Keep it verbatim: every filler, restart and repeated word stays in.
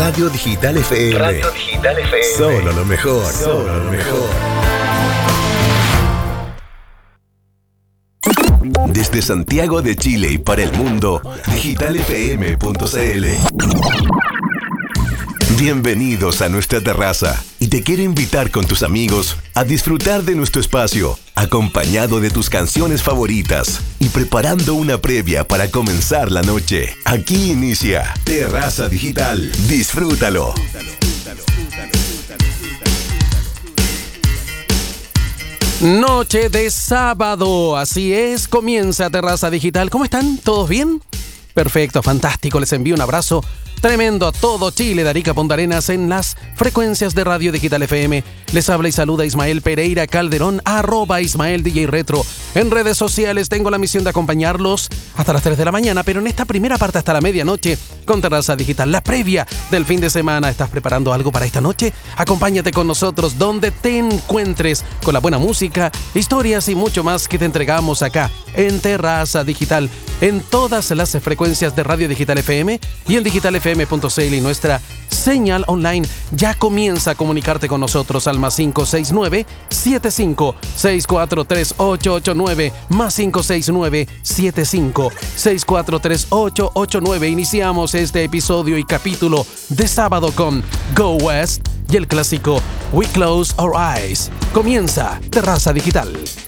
Radio Digital F M. Radio Digital F M. Solo lo mejor. Solo lo mejor. Desde Santiago de Chile y para el mundo, digital f m punto c l. Bienvenidos a nuestra terraza y te quiero invitar con tus amigos a disfrutar de nuestro espacio, acompañado de tus canciones favoritas y preparando una previa para comenzar la noche. Aquí inicia Terraza Digital. Disfrútalo. Noche de sábado, así es, comienza Terraza Digital. ¿Cómo están? ¿Todos bien? Perfecto, fantástico, les envío un abrazo tremendo a todo Chile, de Arica a Punta Arenas, en las frecuencias de Radio Digital F M. Les habla y saluda Ismael Pereira Calderón, arroba Ismael D J Retro. En redes sociales tengo la misión de acompañarlos hasta las tres de la mañana, pero en esta primera parte hasta la medianoche con Terraza Digital, la previa del fin de semana. ¿Estás preparando algo para esta noche? Acompáñate con nosotros donde te encuentres con la buena música, historias y mucho más que te entregamos acá en Terraza Digital, en todas las frecuencias de Radio Digital F M y en digital f m punto c l, y nuestra señal online. Ya comienza a comunicarte con nosotros al más cinco seis nueve, siete cinco seis cuatro tres, ocho ocho nueve, más cinco seis nueve, siete cinco seis cuatro tres, ocho ocho nueve. Iniciamos este episodio y capítulo de sábado con Go West y el clásico We Close Our Eyes. Comienza Terraza Digital.